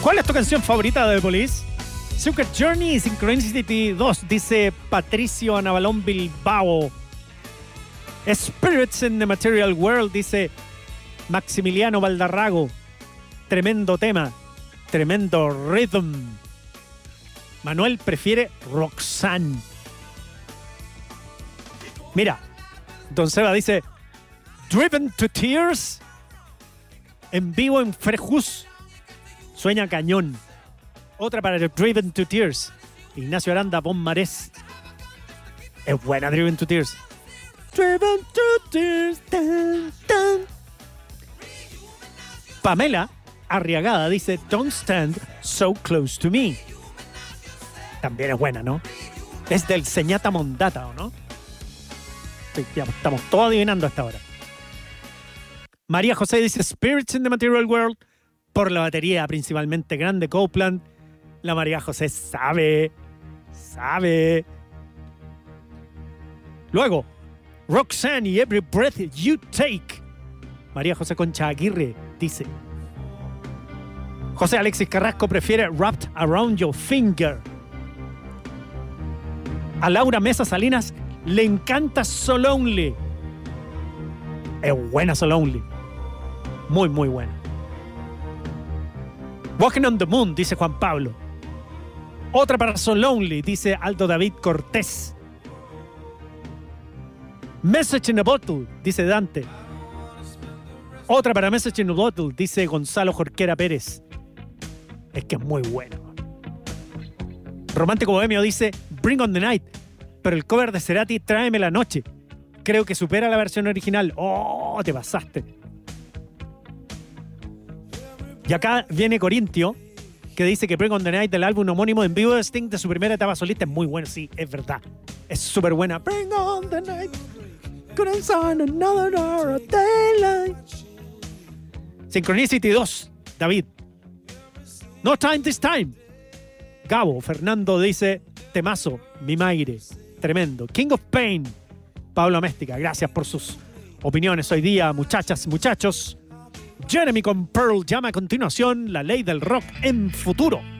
¿Cuál es tu canción favorita de The Police? Secret Journey, Synchronicity 2, dice Patricio Anabalón Bilbao. Spirits in the Material World, dice Maximiliano Valdarrago. Tremendo tema, tremendo rhythm. Manuel prefiere Roxanne. Mira, Don Seba dice Driven to Tears en vivo en Frejus. Sueña cañón. Otra para Driven to Tears. Ignacio Aranda, Bon Marés. Es buena Driven to Tears. Driven to Tears. Tan, tan. Pamela Arriagada dice Don't Stand So Close to Me. También es buena, ¿no? Es del Señata Mondata, ¿o no? Sí, ya estamos todos adivinando hasta ahora. María José dice Spirits in the Material World por la batería principalmente grande Copeland. La María José sabe. Luego, Roxanne y Every Breath You Take. María José Concha Aguirre dice. José Alexis Carrasco prefiere Wrapped Around Your Finger. A Laura Mesa Salinas le encanta So Lonely. Es buena So Lonely. Muy, muy buena. Walking on the Moon, dice Juan Pablo. Otra para So Lonely, dice Aldo David Cortés. Message in a Bottle, dice Dante. Otra para Message in a Bottle, dice Gonzalo Jorquera Pérez. Es que es muy bueno. Romántico Bohemio dice Bring on the Night, pero el cover de Cerati Tráeme la Noche. Creo que supera la versión original. ¡Oh, te pasaste! Y acá viene Corintio, que dice que Bring on the Night del álbum homónimo en vivo de Sting de su primera etapa solista es muy bueno. Sí, es verdad. Es súper buena. Bring on the night. Couldn't sign another hour of daylight. Synchronicity 2, David. No Time This Time. Gabo Fernando dice temazo, Mi Maire. Tremendo. King of Pain. Pablo Améstica, gracias por sus opiniones hoy día, muchachas, muchachos. Jeremy con Pearl Jam a continuación, la ley del rock en futuro.